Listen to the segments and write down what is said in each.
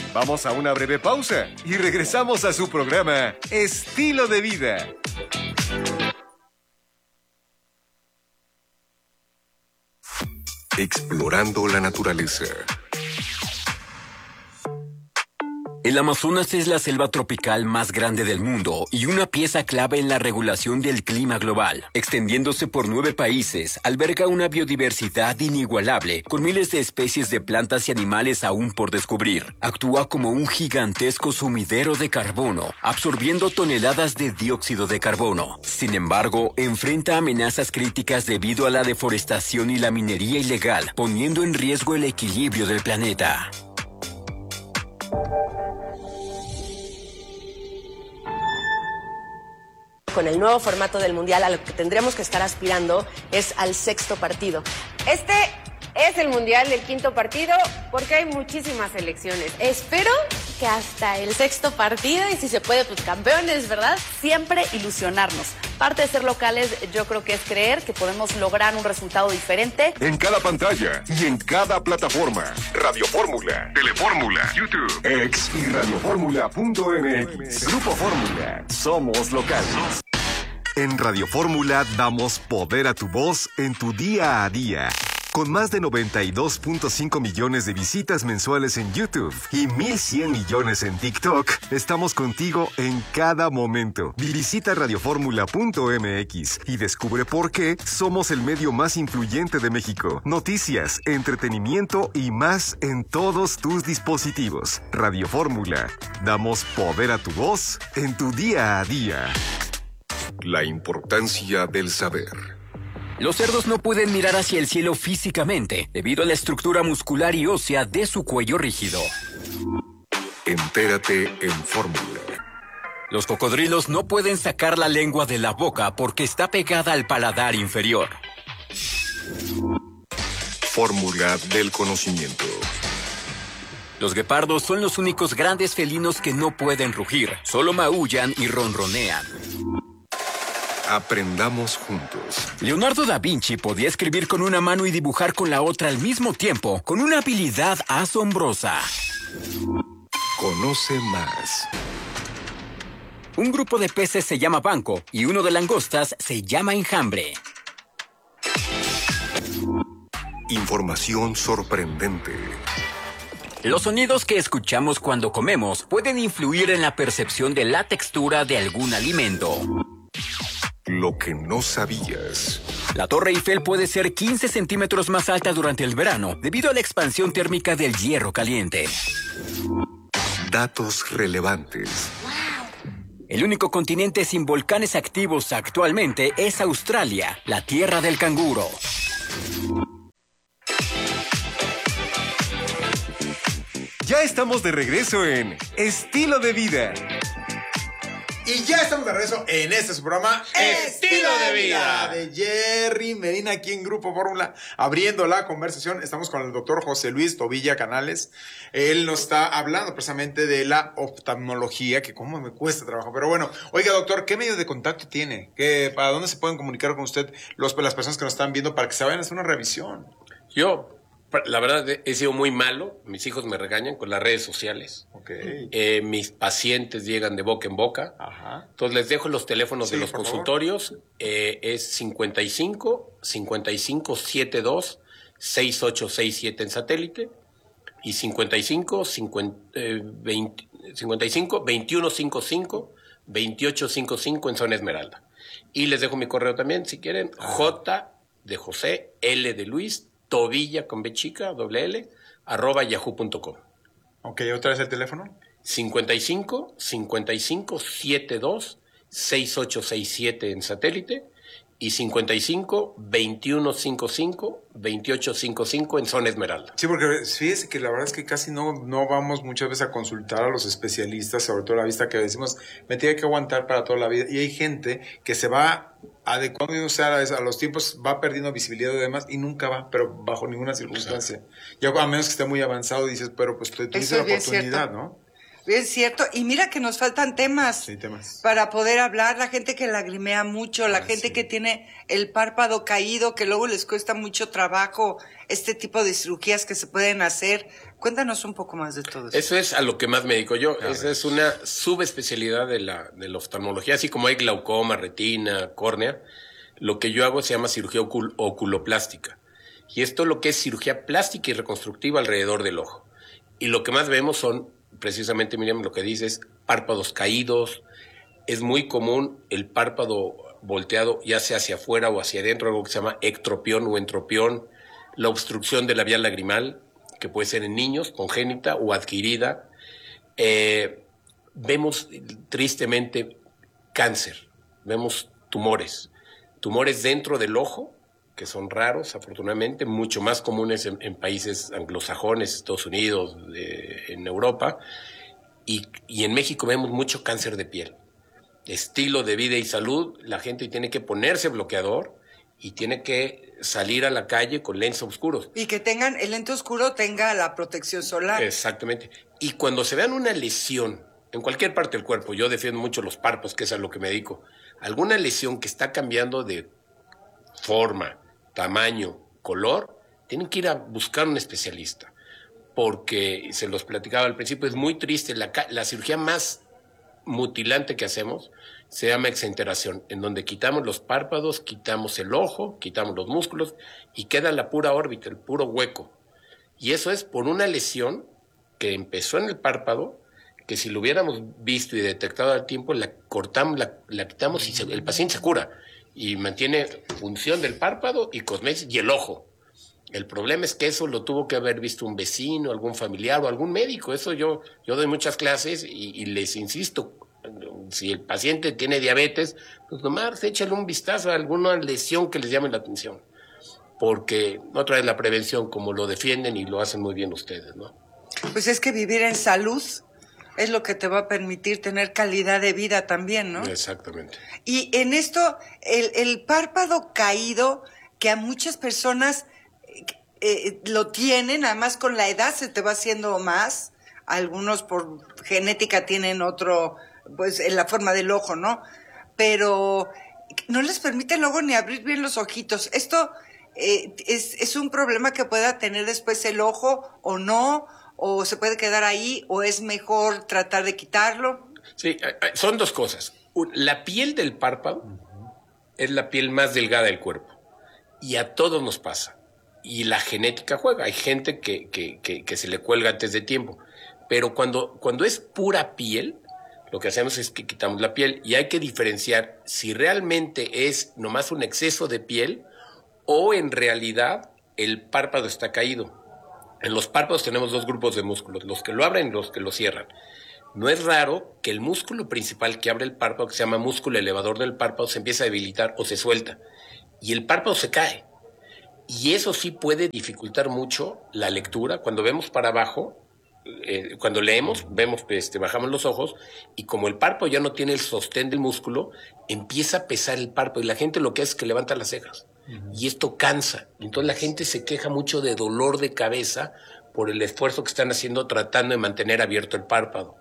Vamos a una breve pausa y regresamos a su programa Estilo de Vida. Explorando la naturaleza. El Amazonas es la selva tropical más grande del mundo y una pieza clave en la regulación del clima global. Extendiéndose por 9 países, alberga una biodiversidad inigualable, con miles de especies de plantas y animales aún por descubrir. Actúa como un gigantesco sumidero de carbono, absorbiendo toneladas de dióxido de carbono. Sin embargo, enfrenta amenazas críticas debido a la deforestación y la minería ilegal, poniendo en riesgo el equilibrio del planeta. Con el nuevo formato del Mundial, a lo que tendremos que estar aspirando es al 6º partido. Este es el Mundial del 5º partido porque hay muchísimas selecciones. Espero que hasta el 6º partido y si se puede, pues campeones, ¿verdad? Siempre ilusionarnos. Parte de ser locales, yo creo que es creer que podemos lograr un resultado diferente. En cada pantalla y en cada plataforma. Radio Fórmula, Telefórmula, YouTube, X y radioformula.mx. Grupo Fórmula. Somos locales. En Radio Fórmula damos poder a tu voz en tu día a día. Con más de 92.5 millones de visitas mensuales en YouTube y 1.100 millones en TikTok, estamos contigo en cada momento. Visita radioformula.mx y descubre por qué somos el medio más influyente de México. Noticias, entretenimiento y más en todos tus dispositivos. Radio Fórmula. Damos poder a tu voz en tu día a día. La importancia del saber. Los cerdos no pueden mirar hacia el cielo físicamente, debido a la estructura muscular y ósea de su cuello rígido. Entérate en Fórmula. Los cocodrilos no pueden sacar la lengua de la boca porque está pegada al paladar inferior. Fórmula del conocimiento. Los guepardos son los únicos grandes felinos que no pueden rugir, solo maullan y ronronean. Aprendamos juntos. Leonardo da Vinci podía escribir con una mano y dibujar con la otra al mismo tiempo, con una habilidad asombrosa. Conoce más. Un grupo de peces se llama banco y uno de langostas se llama enjambre. Información sorprendente. Los sonidos que escuchamos cuando comemos pueden influir en la percepción de la textura de algún alimento. Lo que no sabías. La Torre Eiffel puede ser 15 centímetros más alta durante el verano, debido a la expansión térmica del hierro caliente. Datos relevantes. El único continente sin volcanes activos actualmente es Australia, la tierra del canguro. Ya estamos de regreso en Estilo de Vida. Y ya estamos de regreso en este su programa Estilo de Vida de Jerry Medina aquí en Grupo Fórmula, abriendo la conversación. Estamos con el doctor José Luis Tobilla Canales. Él nos está hablando precisamente de la oftalmología, que cómo me cuesta trabajo. Pero bueno, oiga doctor, ¿qué medio de contacto tiene? ¿Para dónde se pueden comunicar con usted las personas que nos están viendo para que se vayan a hacer una revisión? Yo, la verdad, he sido muy malo. Mis hijos me regañan con las redes sociales. Okay. Mis pacientes llegan de boca en boca. Ajá. Entonces les dejo los teléfonos de los consultorios. Es 55 72 6867 en satélite y 55 2155 2855 en zona Esmeralda. Y les dejo mi correo también, si quieren, J de José, L de Luis, Tobilla con B chica, doble L, @yahoo.com. Ok, ¿otra vez el teléfono? 55 72 6867 en satélite y 55 2155 2855 en zona Esmeralda. Sí, porque fíjese que la verdad es que casi no vamos muchas veces a consultar a los especialistas, sobre todo la vista, que decimos, me tiene que aguantar para toda la vida. Y hay gente que se va adecuando a los tiempos, va perdiendo visibilidad y demás, y nunca va, pero bajo ninguna circunstancia. Ya a menos que esté muy avanzado, dices, pero pues tú tienes la oportunidad, ¿no? Es cierto, y mira que nos faltan temas, para poder hablar, la gente que lagrimea mucho, la gente que tiene el párpado caído, que luego les cuesta mucho trabajo, este tipo de cirugías que se pueden hacer. Cuéntanos un poco más de todo eso. Eso es a lo que más me dedico yo. Esa es una subespecialidad de la oftalmología, así como hay glaucoma, retina, córnea. Lo que yo hago se llama cirugía oculoplástica. Y esto es lo que es cirugía plástica y reconstructiva alrededor del ojo. Y lo que más vemos son, precisamente, Miriam, lo que dices, párpados caídos. Es muy común el párpado volteado, ya sea hacia afuera o hacia adentro, algo que se llama ectropión o entropión. La obstrucción de la vía lagrimal, que puede ser en niños, congénita o adquirida. Vemos, tristemente, cáncer. Vemos tumores dentro del ojo, que son raros, afortunadamente, mucho más comunes en países anglosajones, Estados Unidos, en Europa, y en México vemos mucho cáncer de piel. Estilo de vida y salud, la gente tiene que ponerse bloqueador y tiene que salir a la calle con lentes oscuros. Y que el lente oscuro tenga la protección solar. Exactamente. Y cuando se vean una lesión en cualquier parte del cuerpo, yo defiendo mucho los párpados, que es a lo que me dedico, alguna lesión que está cambiando de forma, tamaño, color, tienen que ir a buscar un especialista, porque, se los platicaba al principio, es muy triste, la cirugía más mutilante que hacemos se llama exenteración, en donde quitamos los párpados, quitamos el ojo, quitamos los músculos y queda la pura órbita, el puro hueco. Y eso es por una lesión que empezó en el párpado, que si lo hubiéramos visto y detectado al tiempo, la cortamos, la quitamos y el paciente se cura. Y mantiene función del párpado y cosmética y el ojo. El problema es que eso lo tuvo que haber visto un vecino, algún familiar o algún médico. Eso yo doy muchas clases y les insisto, si el paciente tiene diabetes, pues nomás échale un vistazo a alguna lesión que les llame la atención. Porque otra vez la prevención, como lo defienden y lo hacen muy bien ustedes, ¿no? Pues es que vivir en salud es lo que te va a permitir tener calidad de vida también, ¿no? Exactamente. Y en esto, el párpado caído, que a muchas personas lo tienen, además con la edad se te va haciendo más, algunos por genética tienen otro, pues en la forma del ojo, ¿no? Pero no les permite luego ni abrir bien los ojitos. Esto es un problema que pueda tener después el ojo o no, o se puede quedar ahí, o es mejor tratar de quitarlo. Sí, son dos cosas. La piel del párpado es la piel más delgada del cuerpo y a todos nos pasa. Y la genética juega. Hay gente que se le cuelga antes de tiempo. Pero cuando es pura piel, lo que hacemos es que quitamos la piel y hay que diferenciar si realmente es nomás un exceso de piel o en realidad el párpado está caído. En los párpados tenemos dos grupos de músculos, los que lo abren y los que lo cierran. No es raro que el músculo principal que abre el párpado, que se llama músculo elevador del párpado, se empiece a debilitar o se suelta y el párpado se cae. Y eso sí puede dificultar mucho la lectura. Cuando vemos para abajo, cuando leemos, bajamos los ojos y como el párpado ya no tiene el sostén del músculo, empieza a pesar el párpado y la gente lo que hace es que levanta las cejas. Y esto cansa. Entonces la gente se queja mucho de dolor de cabeza por el esfuerzo que están haciendo tratando de mantener abierto el párpado.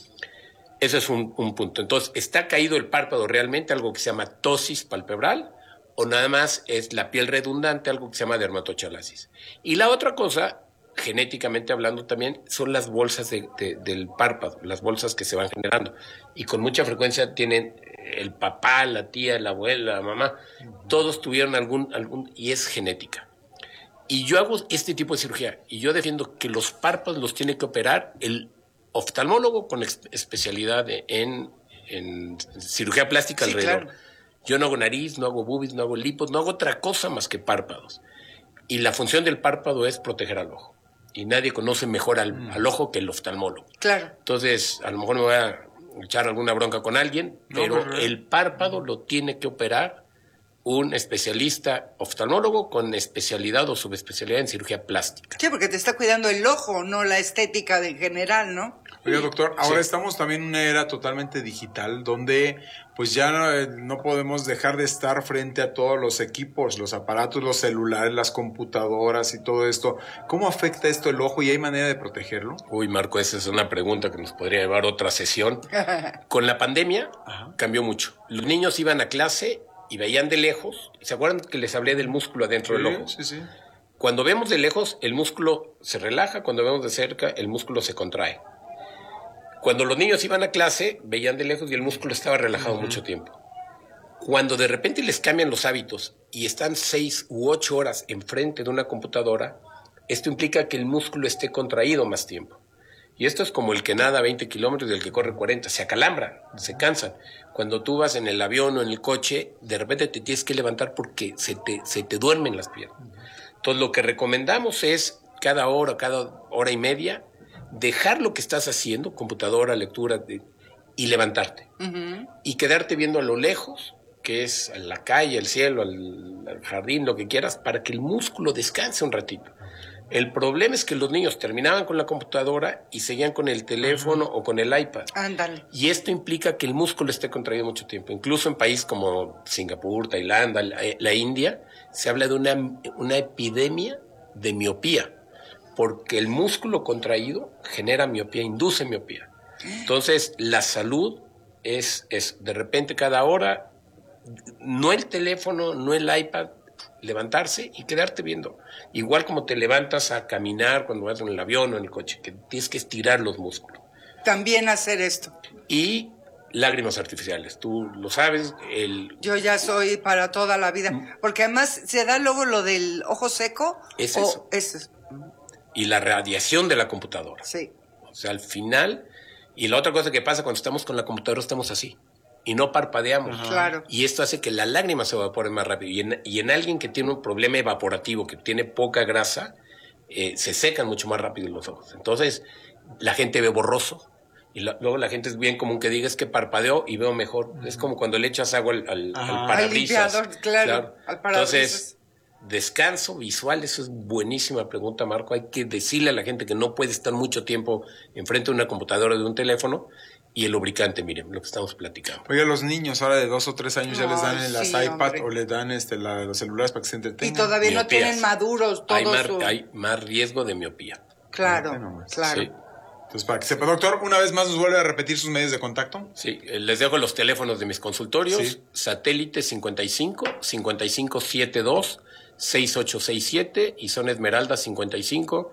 Ese es un punto. Entonces, ¿está caído el párpado realmente, algo que se llama ptosis palpebral? ¿O nada más es la piel redundante, algo que se llama dermatochalasis? Y la otra cosa, genéticamente hablando también, son las bolsas del párpado, las bolsas que se van generando. Y con mucha frecuencia tienen el papá, la tía, la abuela, la mamá, todos tuvieron algún y es genética. Y yo hago este tipo de cirugía y yo defiendo que los párpados los tiene que operar el oftalmólogo con especialidad en cirugía plástica alrededor. Claro. Yo no hago nariz, no hago boobies, no hago lipos, no hago otra cosa más que párpados. Y la función del párpado es proteger al ojo. Y nadie conoce mejor al ojo que el oftalmólogo. Claro. Entonces, a lo mejor me voy a echar alguna bronca con alguien, pero el párpado lo tiene que operar un especialista oftalmólogo con especialidad o subespecialidad en cirugía plástica. Sí, porque te está cuidando el ojo, no la estética en general, ¿no? Oiga, doctor, ahora estamos también en una era totalmente digital donde pues ya no podemos dejar de estar frente a todos los equipos, los aparatos, los celulares, las computadoras y todo esto. ¿Cómo afecta esto el ojo y hay manera de protegerlo? Uy, Marco, esa es una pregunta que nos podría llevar otra sesión. Con la pandemia cambió mucho. Los niños iban a clase y veían de lejos. ¿Se acuerdan que les hablé del músculo adentro del ojo? Sí. Cuando vemos de lejos, el músculo se relaja. Cuando vemos de cerca, el músculo se contrae. Cuando los niños iban a clase, veían de lejos y el músculo estaba relajado mucho tiempo. Cuando de repente les cambian los hábitos y están 6 u 8 horas enfrente de una computadora, esto implica que el músculo esté contraído más tiempo. Y esto es como el que nada 20 kilómetros y el que corre 40. Se acalambran, se cansan. Cuando tú vas en el avión o en el coche, de repente te tienes que levantar porque se te duermen las piernas. Entonces, lo que recomendamos es cada hora y media, dejar lo que estás haciendo, computadora, lectura, y levantarte. Y quedarte viendo a lo lejos, que es a la calle, el cielo, al jardín, lo que quieras, para que el músculo descanse un ratito. El problema es que los niños terminaban con la computadora y seguían con el teléfono o con el iPad. Ándale. Y esto implica que el músculo esté contraído mucho tiempo. Incluso en países como Singapur, Tailandia, la India, se habla de una epidemia de miopía, porque el músculo contraído genera miopía, induce miopía. Entonces, la salud es de repente cada hora, no el teléfono, no el iPad, levantarse y quedarte viendo. Igual como te levantas a caminar cuando vas en el avión o en el coche, que tienes que estirar los músculos. También hacer esto. Y lágrimas artificiales, tú lo sabes. Yo ya soy para toda la vida, porque además se da luego lo del ojo seco. Es eso. Y la radiación de la computadora. Sí. O sea, al final, y la otra cosa que pasa cuando estamos con la computadora, estamos así. Y no parpadeamos. Claro. Y esto hace que la lágrima se evapore más rápido. Y en alguien que tiene un problema evaporativo, que tiene poca grasa, se secan mucho más rápido los ojos. Entonces, la gente ve borroso. Y luego la gente es bien común que diga, es que parpadeo y veo mejor. Es como cuando le echas agua al parabrisas. Al limpiador, claro. Al parabrisas. Entonces, descanso visual, eso es buenísima pregunta, Marco. Hay que decirle a la gente que no puede estar mucho tiempo enfrente de una computadora o de un teléfono. Y el lubricante, miren, lo que estamos platicando. Oiga, los niños ahora de 2 o 3 años ya les dan las iPad, hombre. o les dan los celulares para que se entretengan. Y todavía Miopías. no tienen maduros todos. Hay más riesgo de miopía. Claro, claro. Sí. Entonces, para que sepa, doctor, una vez más nos vuelve a repetir sus medios de contacto. Sí, les dejo los teléfonos de mis consultorios. Sí. Satélite 55 5572 6867 y son Esmeralda 55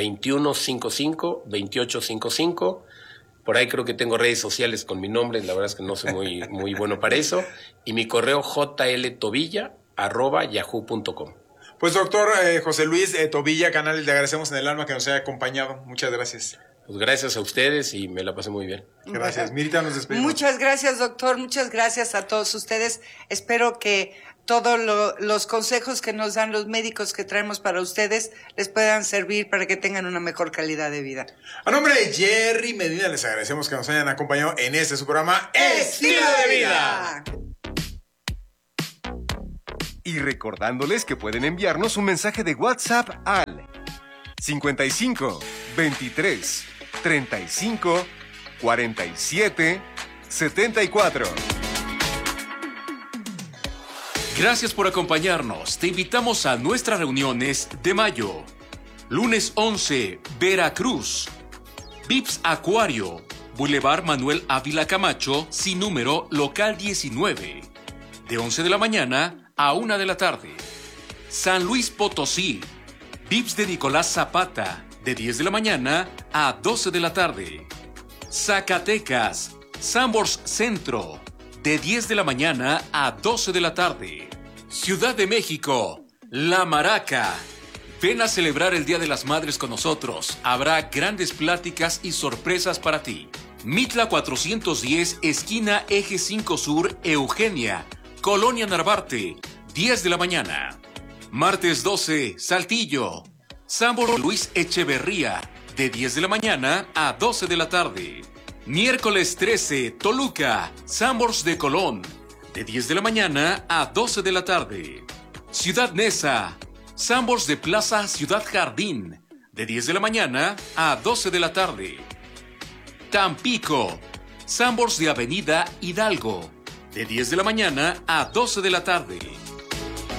2155 2855. Por ahí creo que tengo redes sociales con mi nombre, la verdad es que no soy muy bueno para eso. Y mi correo jltobilla@yahoo.com. Pues doctor José Luis Tobilla Canales, le agradecemos en el alma que nos haya acompañado. Muchas gracias. Pues gracias a ustedes y me la pasé muy bien. Gracias. Mirita, nos despedimos. Muchas gracias, doctor. Muchas gracias a todos ustedes. Espero que todos los consejos que nos dan los médicos que traemos para ustedes les puedan servir para que tengan una mejor calidad de vida. A nombre de Jerry Medina, les agradecemos que nos hayan acompañado en este su programa Estilo de Vida. Y recordándoles que pueden enviarnos un mensaje de WhatsApp al 55 23 35 47 74. Gracias por acompañarnos. Te invitamos a nuestras reuniones de mayo. Lunes 11, Veracruz. Vips Acuario, Boulevard Manuel Ávila Camacho, sin número, local 19. De 11 de la mañana a 1 de la tarde. San Luis Potosí. Vips de Nicolás Zapata, de 10 de la mañana a 12 de la tarde. Zacatecas, Sambors Centro, de 10 de la mañana a 12 de la tarde. Ciudad de México, La Maraca. Ven a celebrar el Día de las Madres con nosotros. Habrá grandes pláticas y sorpresas para ti. Mitla 410, esquina Eje 5 Sur, Eugenia, Colonia Narvarte, 10 de la mañana. Martes 12, Saltillo. Sambor Luis Echeverría, de 10 de la mañana a 12 de la tarde. Miércoles 13, Toluca, Sambors de Colón, de 10 de la mañana a 12 de la tarde. Ciudad Neza, Sambors de Plaza Ciudad Jardín, de 10 de la mañana a 12 de la tarde. Tampico, Sanborns de Avenida Hidalgo, de 10 de la mañana a 12 de la tarde.